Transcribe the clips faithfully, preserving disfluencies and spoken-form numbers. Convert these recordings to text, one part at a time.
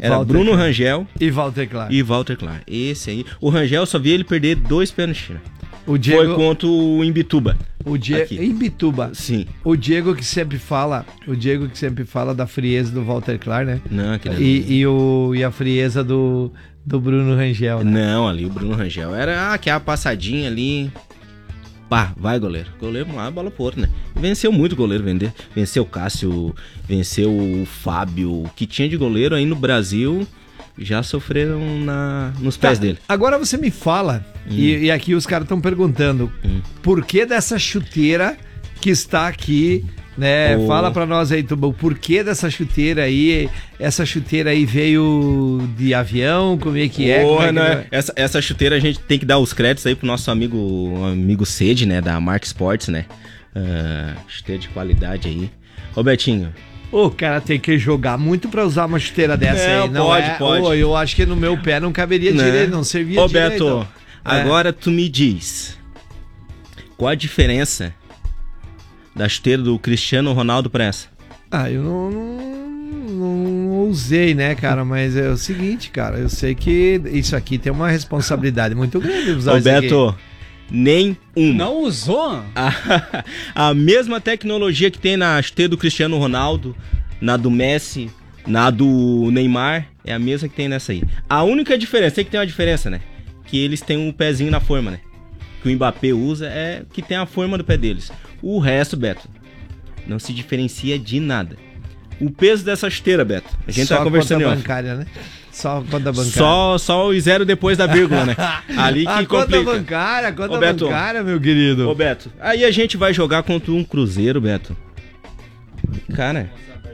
Era Walter Bruno Clark. Rangel E Walter Clark. e Walter Clark. Esse aí. O Rangel só vi ele perder dois pênaltis. O Diego, Foi contra o Imbituba. o Diego em Bituba. Sim. O Diego que sempre fala, o Diego que sempre fala da frieza do Walter Clark, né? Não, aquele E, e, o, e a frieza do, do Bruno Rangel, né? Não, ali o Bruno Rangel era aquela passadinha ali. Pá, vai goleiro. Goleiro, vamos lá, bola pro outro, né? Venceu muito goleiro, vender. Venceu o Cássio, venceu o Fábio. O que tinha de goleiro aí no Brasil já sofreram na, nos pés Tá, dele. agora você me fala, Hum. e, e aqui os caras estão perguntando, Hum. por que dessa chuteira que está aqui, né? Oh. Fala pra nós aí, Tuba, o porquê dessa chuteira aí? Essa chuteira aí veio de avião? Como é que é? Porra, Como é que né? é? essa, essa chuteira a gente tem que dar os créditos aí pro nosso amigo, amigo Cede, né? Da Mark Sports, né? Uh, chuteira de qualidade aí. Robertinho. O cara tem que jogar muito pra usar uma chuteira dessa Não, aí, não pode, é? pode. Ô, eu acho que no meu pé não caberia Né? direito, não servia Ô, direito. Beto, agora tu me diz, qual a diferença da chuteira do Cristiano Ronaldo pra essa? Ah, eu não, não, não usei, né, cara? Mas é o seguinte, cara, eu sei que isso aqui tem uma responsabilidade muito grande usar Ô, isso aqui. Beto, nem uma. Não usou? A, a mesma tecnologia que tem na chuteira do Cristiano Ronaldo, na do Messi, na do Neymar, é a mesma que tem nessa aí. A única diferença, tem que ter uma diferença, né? Que eles têm um pezinho na forma, né? Que o Mbappé usa é que tem a forma do pé deles. O resto, Beto, não se diferencia de nada. O peso dessa chuteira, Beto, a gente Só tá conversando a conta em off. bancária, né? Só a conta bancária. Só, só o zero depois da vírgula, né? Ali que a conta complica. bancária, a conta Ô, Beto. bancária, meu querido. Ô, Beto, aí a gente vai jogar contra um Cruzeiro, Beto. Cara.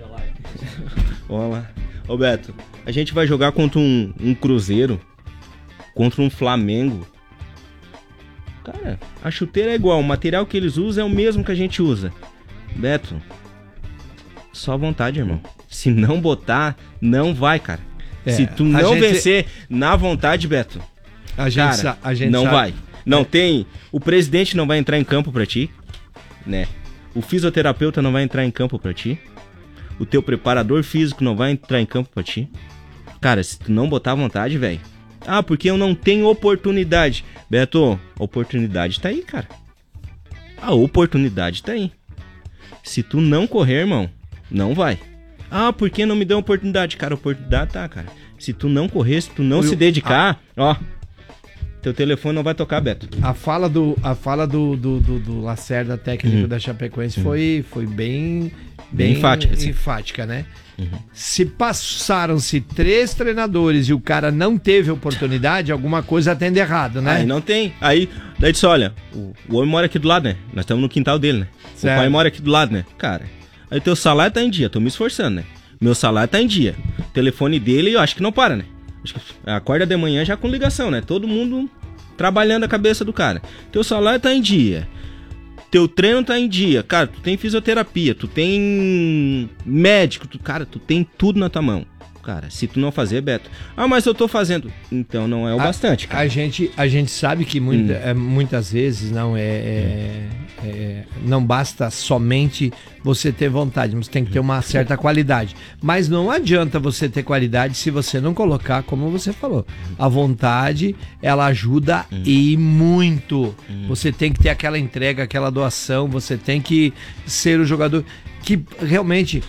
Olha lá. Ô, Beto, a gente vai jogar contra um, um Cruzeiro, contra um Flamengo. Cara, a chuteira é igual, o material que eles usam é o mesmo que a gente usa. Beto, só vontade, irmão. Se não botar, não vai, cara. É, Se tu a não gente- vencer na vontade, Beto, A gente, cara, sa- a gente não sabe- vai. Não tem. O presidente não vai entrar em campo pra ti, né? O fisioterapeuta não vai entrar em campo pra ti. O teu preparador físico não vai entrar em campo pra ti. Cara, se tu não botar vontade, velho. Ah, porque eu não tenho oportunidade. Beto, a oportunidade tá aí, cara. A oportunidade tá aí. Se tu não correr, irmão, não vai. Ah, por que não me deu oportunidade? Cara, a oportunidade tá, cara. Se tu não correr, se tu não Eu- se dedicar, ó, teu telefone não vai tocar, Beto. A fala do, a fala do, do, do, do Lacerda, técnico Uhum. da Chapecoense, foi, foi bem, Bem bem enfática, sim. enfática, né? Se passaram-se três treinadores e o cara não teve oportunidade, alguma coisa tem de errado, né? Aí não tem. Aí, daí disse, olha, o, o homem mora aqui do lado, né? Nós estamos no quintal dele, né? Certo. O pai mora aqui do lado, né? Cara, aí teu salário tá em dia, tô me esforçando, né? Meu salário tá em dia. O telefone dele, eu acho que não para, né? Acho que acorda de manhã já com ligação, né? Todo mundo trabalhando a cabeça do cara. Teu salário tá em dia. Teu treino tá em dia. Cara, tu tem fisioterapia, tu tem médico, tu, cara, tu tem tudo na tua mão. Cara, se tu não fazer, Beto... Ah, mas eu tô fazendo. Então não é o A- bastante, cara. A gente, a gente sabe que muita- Hum. é, muitas vezes não é, é- é- não basta somente você ter vontade, mas tem que ter uma certa qualidade. Mas não adianta você ter qualidade se você não colocar, como você falou, a vontade, ela ajuda e muito. Você tem que ter aquela entrega, aquela doação, você tem que ser o jogador que realmente...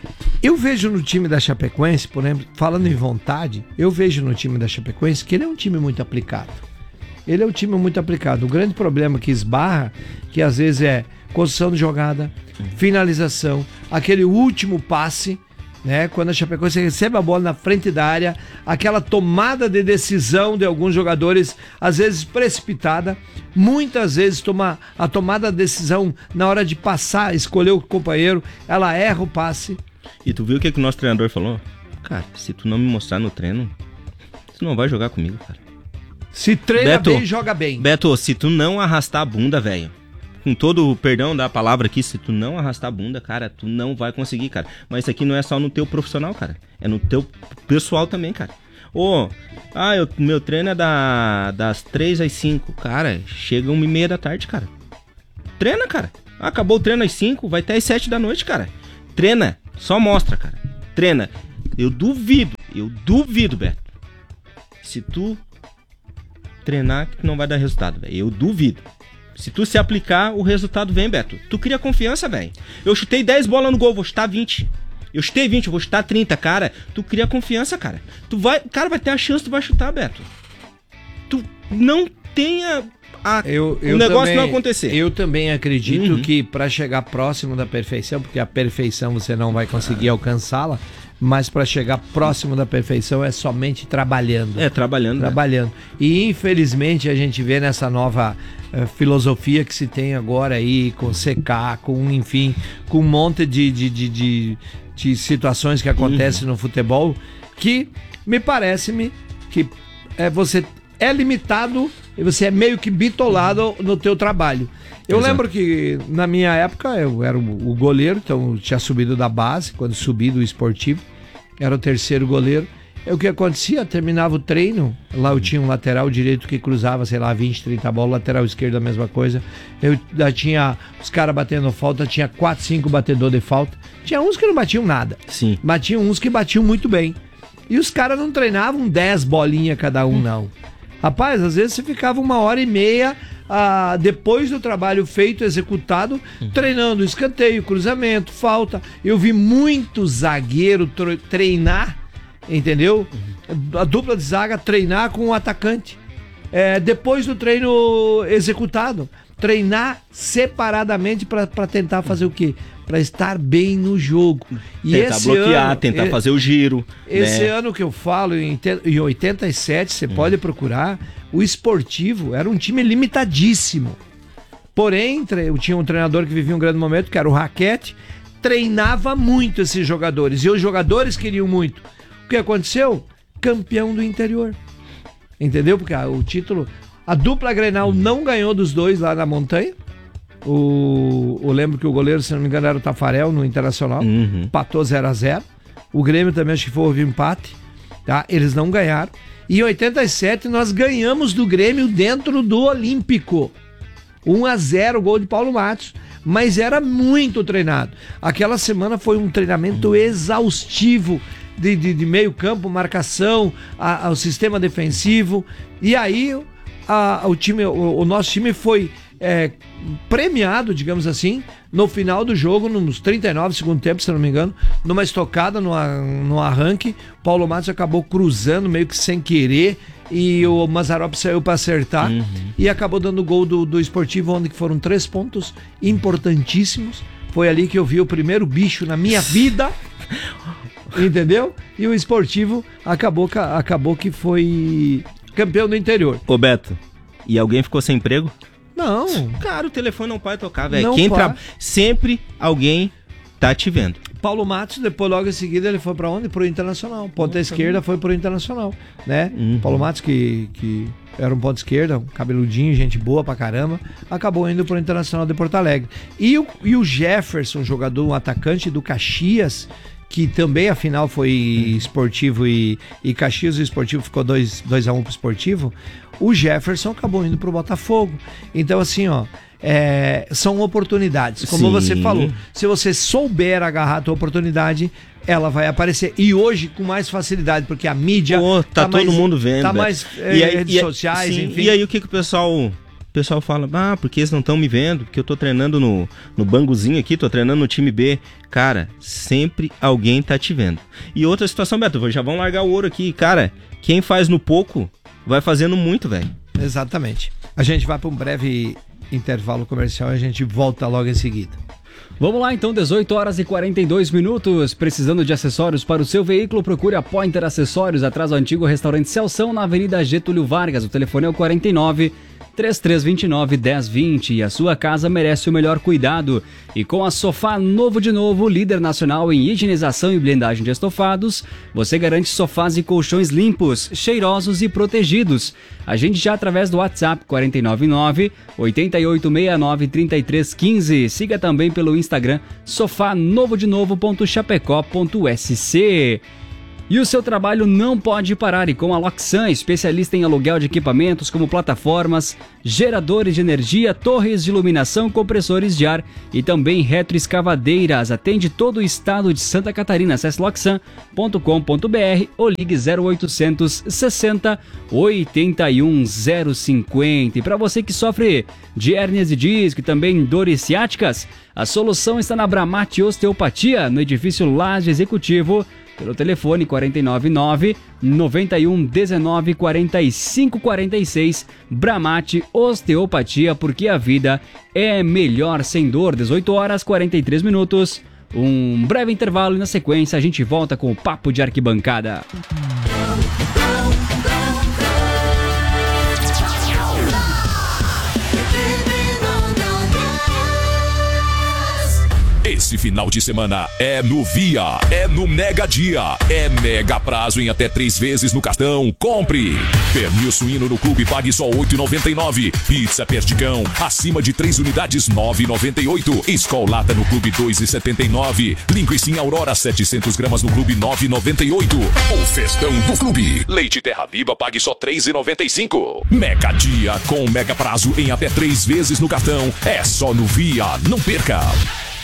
Eu vejo no time da Chapecoense, por exemplo, falando em vontade, eu vejo no time da Chapecoense que ele é um time muito aplicado. Ele é um time muito aplicado. O grande problema que esbarra, que às vezes é construção de jogada, finalização, aquele último passe, né? Quando a Chapecoense recebe a bola na frente da área, aquela tomada de decisão de alguns jogadores, às vezes precipitada, muitas vezes toma, a tomada de decisão na hora de passar, escolher o companheiro, ela erra o passe. E tu viu o que, que o nosso treinador falou? Cara, se tu não me mostrar no treino, tu não vai jogar comigo, cara. Se treina Beto, bem, joga bem. Beto, se tu não arrastar a bunda, velho, com todo o perdão da palavra aqui, se tu não arrastar a bunda, cara, tu não vai conseguir, cara. Mas isso aqui não é só no teu profissional, cara. É no teu pessoal também, cara. Ô, ah, eu, meu treino é da, das três às cinco. Cara, chega uma e meia da tarde, cara. Treina, cara. Acabou o treino às cinco, vai até às sete da noite, cara. Treina. Só mostra, cara. Treina. Eu duvido. eu duvido, Beto. Se tu treinar, que não vai dar resultado, velho. Eu duvido. Se tu se aplicar, o resultado vem, Beto. Tu cria confiança, velho. Eu chutei dez bolas no gol, vou chutar vinte. Eu chutei vinte, eu vou chutar trinta, cara. Tu cria confiança, cara. Tu vai, cara, vai ter a chance, tu vai chutar, Beto. Tu não tenha a, eu, eu o negócio também, não acontecer. Eu também acredito uhum. que para chegar próximo da perfeição, porque a perfeição você não vai conseguir ah. alcançá-la, mas para chegar próximo da perfeição é somente trabalhando. É, trabalhando. Trabalhando. Né? E infelizmente a gente vê nessa nova uh, filosofia que se tem agora aí, com C K, com enfim, com um monte de, de, de, de, de situações que acontecem uhum. no futebol, que me parece-me que é, você é limitado e você é meio que bitolado no teu trabalho. Eu Exato. lembro que na minha época eu era o goleiro, então eu tinha subido da base, quando subi do esportivo, era o terceiro goleiro. E o que acontecia? Terminava o treino, lá eu tinha um lateral direito que cruzava, sei lá, vinte, trinta bolas, lateral esquerdo a mesma coisa. Eu já tinha os caras batendo falta, tinha quatro, cinco batedores de falta. Tinha uns que não batiam nada, Sim. mas tinha uns que batiam muito bem. E os caras não treinavam dez bolinhas cada um, não. Rapaz, às vezes você ficava uma hora e meia ah, depois do trabalho feito, executado, uhum. treinando escanteio, cruzamento, falta. Eu vi muito zagueiro treinar, entendeu? Uhum. A dupla de zaga treinar com o atacante. É, depois do treino executado, treinar separadamente para tentar fazer o quê? Para estar bem no jogo. E tentar esse bloquear, ano, tentar fazer o giro. Esse né? ano que eu falo, em oitenta e sete, você hum. pode procurar, o esportivo era um time limitadíssimo. Porém, eu tinha um treinador que vivia um grande momento, que era o Raquete, treinava muito esses jogadores. E os jogadores queriam muito. O que aconteceu? Campeão do interior. Entendeu? Porque o título... A dupla Grenal não ganhou dos dois lá na montanha. O, eu lembro que o goleiro, se não me engano, era o Tafarel no Internacional. Uhum. Empatou zero a zero. O Grêmio também acho que foi houve empate. Tá? Eles não ganharam. E em oitenta e sete nós ganhamos do Grêmio dentro do Olímpico. um a zero, gol de Paulo Matos. Mas era muito treinado. Aquela semana foi um treinamento exaustivo de, de, de meio campo, marcação, a, a, o sistema defensivo. E aí a, a, o, time, o, o nosso time foi é, premiado, digamos assim, no final do jogo, nos trinta e nove segundo tempo, se não me engano, numa estocada, no, no arranque. Paulo Matos acabou cruzando meio que sem querer e o Mazzaropi saiu para acertar uhum. e acabou dando o gol do, do Esportivo, onde foram três pontos importantíssimos. Foi ali que eu vi o primeiro bicho na minha vida, entendeu? E o Esportivo acabou, acabou que foi campeão do interior. Ô Beto, e alguém ficou sem emprego? Não. Cara, o telefone não pode tocar, velho. Quem tra... Sempre alguém tá te vendo. Paulo Matos, depois logo em seguida ele foi pra onde? Pro Internacional. Ponta Nossa, esquerda foi pro Internacional, né? Uhum. Paulo Matos, que, que era um ponta esquerda, um cabeludinho, gente boa pra caramba, acabou indo pro Internacional de Porto Alegre. E o, e o Jefferson, jogador, um atacante do Caxias, que também afinal foi Esportivo e, e Caxias, o Esportivo ficou dois a um pro Esportivo. O Jefferson acabou indo pro Botafogo. Então assim, ó, é, são oportunidades. Como Sim. você falou, se você souber agarrar a tua oportunidade, ela vai aparecer. E hoje com mais facilidade, porque a mídia Pô, tá, tá todo mais, mundo vendo. Tá mais é, e aí, redes e, sociais, sim, enfim. E aí o que, que o pessoal... O pessoal fala, ah, porque eles não estão me vendo, porque eu tô treinando no, no banguzinho aqui, tô treinando no time B. Cara, sempre alguém tá te vendo. E outra situação, Beto, já vão largar o ouro aqui. Cara, quem faz no pouco, vai fazendo muito, velho. Exatamente. A gente vai para um breve intervalo comercial e a gente volta logo em seguida. Vamos lá então, dezoito horas e quarenta e dois minutos. Precisando de acessórios para o seu veículo, procure a Pointer Acessórios, atrás do antigo restaurante Celção, na Avenida Getúlio Vargas. O telefone é o quarenta e nove, trinta e três vinte e nove, dez vinte e a sua casa merece o melhor cuidado. E com a Sofá Novo de Novo, líder nacional em higienização e blindagem de estofados, você garante sofás e colchões limpos, cheirosos e protegidos. Agende já através do WhatsApp quatro nove nove, oito oito seis nove, três três um cinco. Siga também pelo Instagram sofá novo de novo ponto chapecó ponto s c. E o seu trabalho não pode parar, e com a Loxan, especialista em aluguel de equipamentos como plataformas, geradores de energia, torres de iluminação, compressores de ar e também retroescavadeiras. Atende todo o estado de Santa Catarina. Acesse loxan ponto com ponto br ou ligue zero oitocentos sessenta oitenta e um zero cinquenta. E para você que sofre de hérnias de disco e também dores ciáticas, a solução está na Bramate Osteopatia, no edifício Laje Executivo, pelo telefone quatro nove nove, nove um um nove, quatro cinco quatro seis. Bramate Osteopatia, porque a vida é melhor sem dor. dezoito horas e quarenta e três minutos. Um breve intervalo e na sequência a gente volta com o Papo de Arquibancada. Esse final de semana é no Via, é no Mega Dia, é mega prazo em até três vezes no cartão. Compre! Pernil suíno no clube, pague só oito reais e noventa e nove centavos. Pizza Perdigão, acima de três unidades, nove reais e noventa e oito centavos. Skol Lata no clube, dois reais e setenta e nove centavos. Linguiça Aurora, setecentos gramas no clube, nove reais e noventa e oito centavos. O festão do clube. Leite Terra Viva, pague só três reais e noventa e cinco centavos. Mega Dia, com mega prazo em até três vezes no cartão. É só no Via, não perca!